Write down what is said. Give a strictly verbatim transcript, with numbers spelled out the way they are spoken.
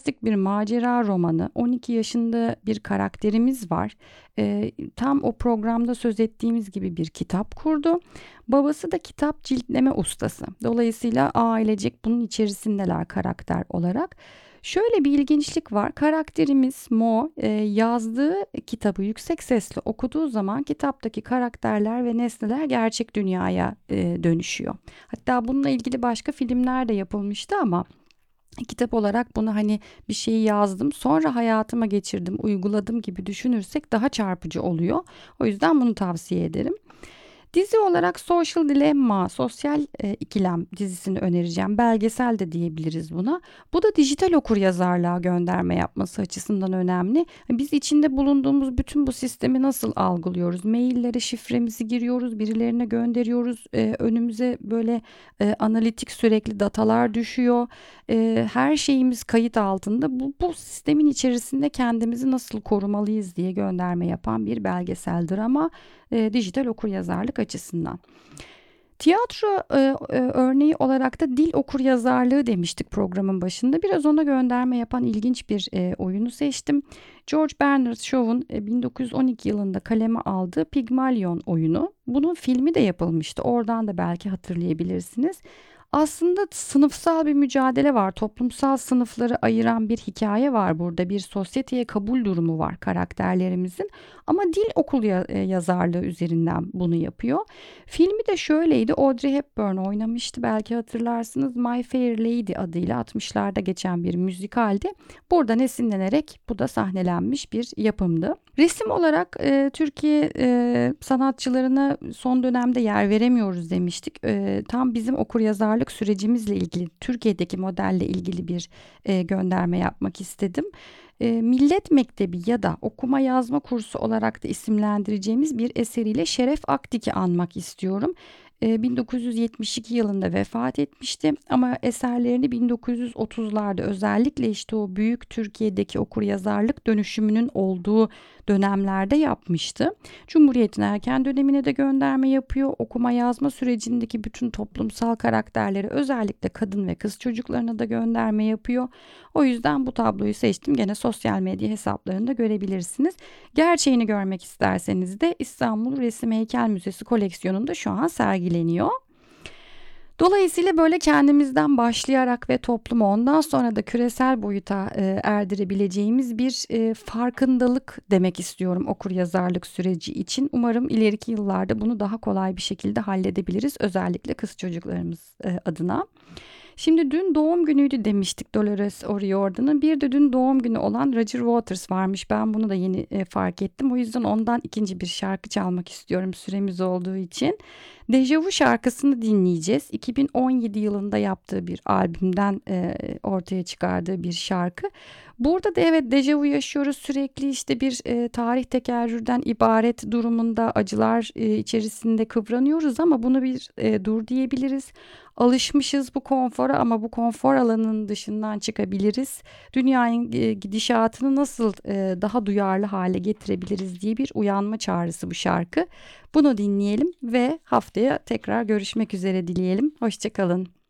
fantastik bir macera romanı. on iki yaşında bir karakterimiz var. Ee, tam o programda söz ettiğimiz gibi bir kitap kurdu. Babası da kitap ciltleme ustası. Dolayısıyla ailecek bunun içerisindeler karakter olarak. Şöyle bir ilginçlik var. Karakterimiz Mo e, yazdığı kitabı yüksek sesle okuduğu zaman kitaptaki karakterler ve nesneler gerçek dünyaya e, dönüşüyor. Hatta bununla ilgili başka filmler de yapılmıştı ama kitap olarak bunu hani bir şeyi yazdım, sonra hayatıma geçirdim, uyguladım gibi düşünürsek daha çarpıcı oluyor. O yüzden bunu tavsiye ederim. Dizi olarak Social Dilemma, Sosyal e, İkilem dizisini önereceğim. Belgesel de diyebiliriz buna. Bu da dijital okuryazarlığa gönderme yapması açısından önemli. Biz içinde bulunduğumuz bütün bu sistemi nasıl algılıyoruz? Maillere şifremizi giriyoruz, birilerine gönderiyoruz. E, önümüze böyle e, analitik sürekli datalar düşüyor. E, her şeyimiz kayıt altında. Bu, bu sistemin içerisinde kendimizi nasıl korumalıyız diye gönderme yapan bir belgesel drama e, dijital okuryazarlık açısından. Tiyatro e, e, örneği olarak da dil okuryazarlığı demiştik programın başında. Biraz ona gönderme yapan ilginç bir e, oyunu seçtim. George Bernard Shaw'un e, bin dokuz yüz on iki yılında kaleme aldığı Pygmalion oyunu. Bunun filmi de yapılmıştı. Oradan da belki hatırlayabilirsiniz. Aslında sınıfsal bir mücadele var. Toplumsal sınıfları ayıran bir hikaye var burada. Bir sosyeteye kabul durumu var karakterlerimizin. Ama dil okul ya- e, yazarlığı üzerinden bunu yapıyor. Filmi de şöyleydi. Audrey Hepburn oynamıştı. Belki hatırlarsınız. My Fair Lady adıyla altmışlarda geçen bir müzikaldi. Buradan esinlenerek bu da sahnelenmiş bir yapımdı. Resim olarak e, Türkiye e, sanatçılarına son dönemde yer veremiyoruz demiştik. E, tam bizim okuryazarlık sürecimizle ilgili, Türkiye'deki modelle ilgili bir e, gönderme yapmak istedim. E, Millet Mektebi ya da okuma yazma kursu olarak da isimlendireceğimiz bir eseriyle Şeref Akdik'i anmak istiyorum. E, bin dokuz yüz yetmiş iki yılında vefat etmişti ama eserlerini bin dokuz yüz otuzlarda özellikle işte o büyük Türkiye'deki okuryazarlık dönüşümünün olduğu dönemlerde yapmıştı. Cumhuriyet'in erken dönemine de gönderme yapıyor. Okuma yazma sürecindeki bütün toplumsal karakterleri, özellikle kadın ve kız çocuklarına da gönderme yapıyor. O yüzden bu tabloyu seçtim. Gene sosyal medya hesaplarında görebilirsiniz. Gerçeğini görmek isterseniz de İstanbul Resim Heykel Müzesi koleksiyonunda şu an sergileniyor. Dolayısıyla böyle kendimizden başlayarak ve toplumu ondan sonra da küresel boyuta e, erdirebileceğimiz bir e, farkındalık demek istiyorum okuryazarlık süreci için. Umarım ileriki yıllarda bunu daha kolay bir şekilde halledebiliriz, özellikle kız çocuklarımız e, adına. Şimdi dün doğum günüydü demiştik Dolores O'Riordan'ın. Bir de dün doğum günü olan Roger Waters varmış. Ben bunu da yeni e, fark ettim. O yüzden ondan ikinci bir şarkı çalmak istiyorum süremiz olduğu için. Deja Vu şarkısını dinleyeceğiz. iki bin on yedi yılında yaptığı bir albümden e, ortaya çıkardığı bir şarkı. Burada da evet deja vu yaşıyoruz, sürekli işte bir e, tarih tekerrürden ibaret durumunda acılar e, içerisinde kıvranıyoruz ama bunu bir e, dur diyebiliriz. Alışmışız bu konfora ama bu konfor alanının dışından çıkabiliriz. Dünyanın e, gidişatını nasıl e, daha duyarlı hale getirebiliriz diye bir uyanma çağrısı bu şarkı. Bunu dinleyelim ve haftaya tekrar görüşmek üzere dileyelim. Hoşça kalın.